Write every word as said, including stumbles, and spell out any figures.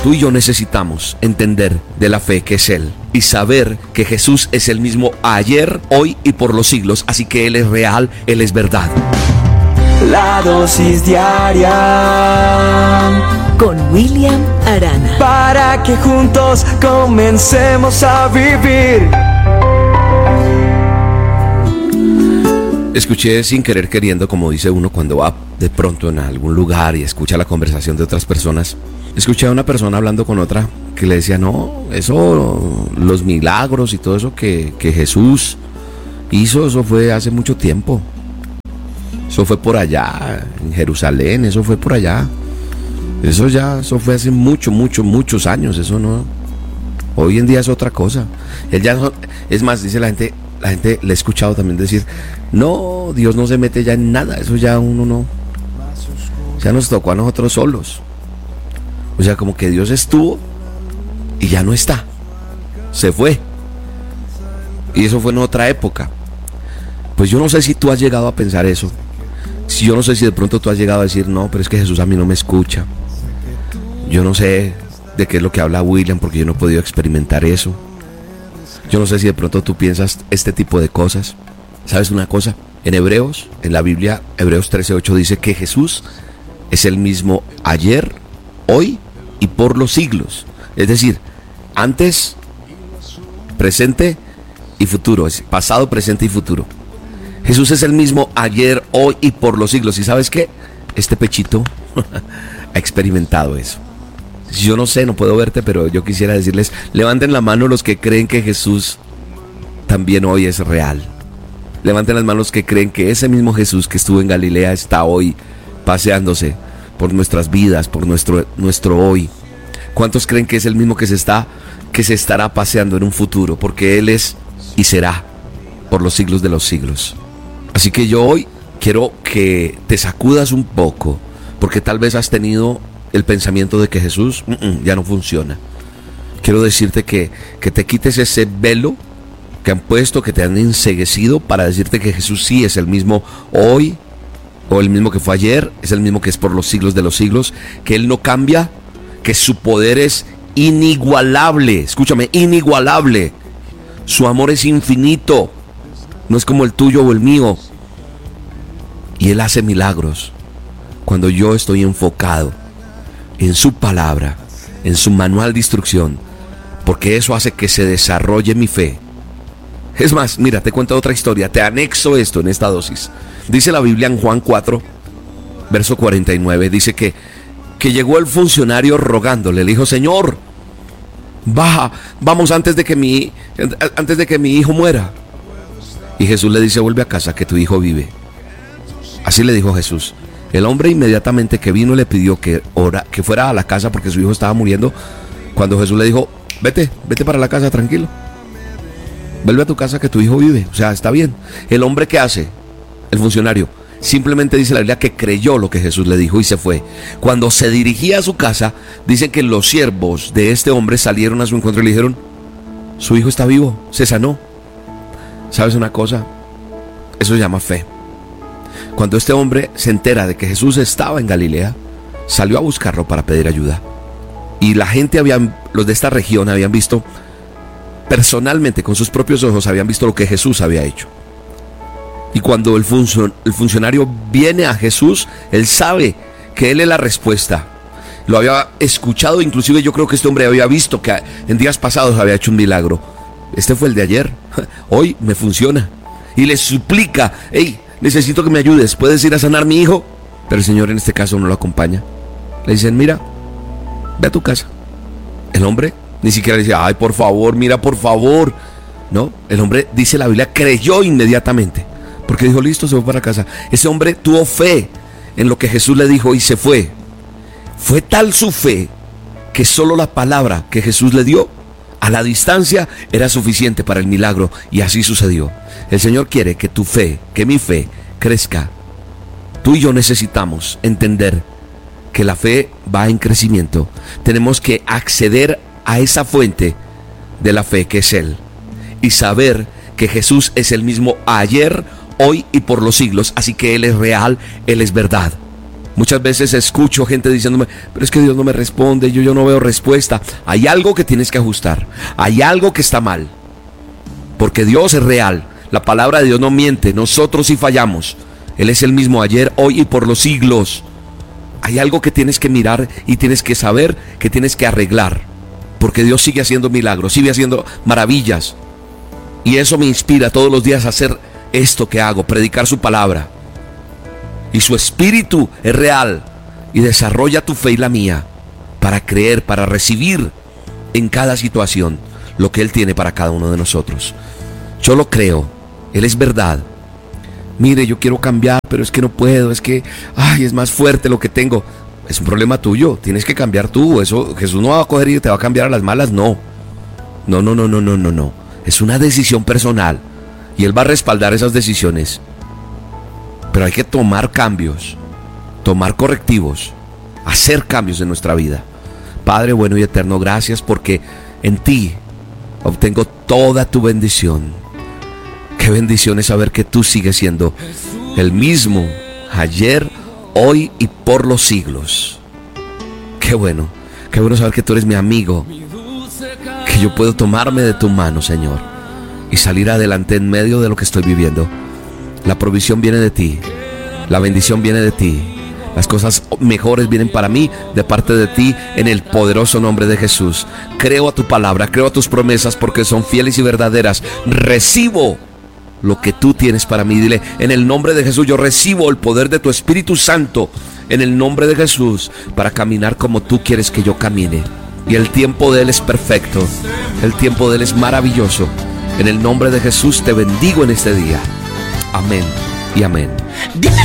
Tú y yo necesitamos entender de la fe que es Él y saber que Jesús es el mismo ayer, hoy y por los siglos. Así que Él es real, Él es verdad. La dosis diaria con William Arana, para que juntos comencemos a vivir. Escuché sin querer queriendo, como dice uno cuando va de pronto en algún lugar y escucha la conversación de otras personas. Escuché a una persona hablando con otra que le decía, no, eso, los milagros y todo eso que, que Jesús hizo, eso fue hace mucho tiempo. Eso fue por allá, en Jerusalén, eso fue por allá. Eso ya, eso fue hace mucho, mucho, muchos años, eso no. Hoy en día es otra cosa. Él ya no, es más, dice la gente, la gente le he escuchado también decir, no, Dios no se mete ya en nada, eso ya uno no. Ya nos tocó a nosotros solos. O sea, como que Dios estuvo y ya no está. Se fue. Y eso fue en otra época. Pues yo no sé si tú has llegado a pensar eso. Si yo no sé si de pronto tú has llegado a decir, no, pero es que Jesús a mí no me escucha. Yo no sé de qué es lo que habla William porque yo no he podido experimentar eso. Yo no sé si de pronto tú piensas este tipo de cosas. ¿Sabes una cosa? En Hebreos, en la Biblia, Hebreos trece ocho dice que Jesús es el mismo ayer, hoy y por los siglos. Es decir, antes, presente y futuro. Es pasado, presente y futuro. Jesús es el mismo ayer, hoy y por los siglos. ¿Y sabes qué? Este pechito ha experimentado eso. Yo no sé, no puedo verte, pero yo quisiera decirles, levanten la mano los que creen que Jesús también hoy es real. Levanten las manos los que creen que ese mismo Jesús que estuvo en Galilea está hoy paseándose por nuestras vidas, por nuestro, nuestro hoy. ¿Cuántos creen que es el mismo que se está, que se estará paseando en un futuro? Porque Él es y será por los siglos de los siglos. Así que yo hoy quiero que te sacudas un poco, porque tal vez has tenido el pensamiento de que Jesús uh, uh, ya no funciona. Quiero decirte que, que te quites ese velo que han puesto, que te han enceguecido, para decirte que Jesús sí es el mismo hoy, o el mismo que fue ayer, es el mismo que es por los siglos de los siglos, que Él no cambia, que su poder es inigualable. Escúchame, inigualable. Su amor es infinito, no es como el tuyo o el mío. Y Él hace milagros cuando yo estoy enfocado en su palabra, en su manual de instrucción, porque eso hace que se desarrolle mi fe. Es más, mira, te cuento otra historia, te anexo esto en esta dosis. Dice la Biblia en Juan cuatro, verso cuarenta y nueve, dice que, que llegó el funcionario rogándole, le dijo, Señor, baja, vamos antes de que mi, antes de que mi hijo muera. Y Jesús le dice, vuelve a casa que tu hijo vive. Así le dijo Jesús. El hombre inmediatamente que vino le pidió que, ora, que fuera a la casa porque su hijo estaba muriendo. Cuando Jesús le dijo, vete, vete para la casa tranquilo. Vuelve a tu casa que tu hijo vive. O sea, está bien. El hombre, ¿qué hace? El funcionario simplemente dice la Biblia que creyó lo que Jesús le dijo y se fue. Cuando se dirigía a su casa, dicen que los siervos de este hombre salieron a su encuentro y le dijeron, su hijo está vivo, se sanó. ¿Sabes una cosa? Eso se llama fe. Cuando este hombre se entera de que Jesús estaba en Galilea, salió a buscarlo para pedir ayuda. Y la gente, habían, los de esta región habían visto personalmente, con sus propios ojos, habían visto lo que Jesús había hecho. Y cuando el, funcio, el funcionario viene a Jesús, él sabe que Él es la respuesta. Lo había escuchado, inclusive yo creo que este hombre había visto que en días pasados había hecho un milagro. Este fue el de ayer, hoy me funciona. Y le suplica, hey, necesito que me ayudes, ¿puedes ir a sanar a mi hijo? Pero el Señor en este caso no lo acompaña. Le dicen, mira, ve a tu casa. El hombre ni siquiera le dice, ay, por favor, mira, por favor. No, el hombre, dice la Biblia, creyó inmediatamente, porque dijo, listo, se fue para casa. Ese hombre tuvo fe en lo que Jesús le dijo y se fue. Fue tal su fe que solo la palabra que Jesús le dio a la distancia era suficiente para el milagro, y así sucedió. El Señor quiere que tu fe, que mi fe crezca. Tú y yo necesitamos entender que la fe va en crecimiento. Tenemos que acceder a esa fuente de la fe que es Él, y saber que Jesús es el mismo ayer, hoy y por los siglos. Así que Él es real, Él es verdad. Muchas veces escucho gente diciéndome, pero es que Dios no me responde, yo, yo no veo respuesta. Hay algo que tienes que ajustar, hay algo que está mal, porque Dios es real, la palabra de Dios no miente, nosotros sí fallamos. Él es el mismo ayer, hoy y por los siglos. Hay algo que tienes que mirar y tienes que saber que tienes que arreglar, porque Dios sigue haciendo milagros, sigue haciendo maravillas. Y eso me inspira todos los días a hacer esto que hago, predicar su palabra. Y su espíritu es real y desarrolla tu fe y la mía para creer, para recibir en cada situación lo que Él tiene para cada uno de nosotros. Yo lo creo, Él es verdad. Mire, yo quiero cambiar, pero es que no puedo, es que, ay, es más fuerte lo que tengo. Es un problema tuyo, tienes que cambiar tú. Eso, Jesús no va a coger y te va a cambiar a las malas, no. No, no, no, no, no, no, no. Es una decisión personal y Él va a respaldar esas decisiones. Pero hay que tomar cambios, tomar correctivos, hacer cambios en nuestra vida. Padre bueno y eterno, gracias porque en ti obtengo toda tu bendición. Qué bendición es saber que tú sigues siendo el mismo ayer, hoy y por los siglos. Qué bueno, qué bueno saber que tú eres mi amigo, que yo puedo tomarme de tu mano, Señor, y salir adelante en medio de lo que estoy viviendo. La provisión viene de ti, la bendición viene de ti, las cosas mejores vienen para mí de parte de ti, en el poderoso nombre de Jesús. Creo a tu palabra, creo a tus promesas porque son fieles y verdaderas. Recibo lo que tú tienes para mí. Dile, en el nombre de Jesús yo recibo el poder de tu Espíritu Santo, en el nombre de Jesús, para caminar como tú quieres que yo camine. Y el tiempo de Él es perfecto, el tiempo de Él es maravilloso. En el nombre de Jesús te bendigo en este día. Amén y amén. Dime